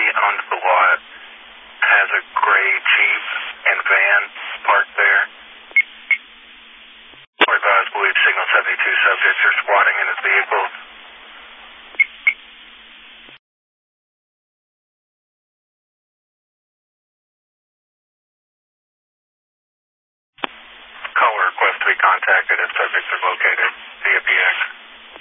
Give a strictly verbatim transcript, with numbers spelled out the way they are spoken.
he owns the lot, has a gray Jeep and van parked there. Or advised, believe signal seventy-two subjects are squatting in his vehicle. Caller request to be contacted if subjects are located via P X.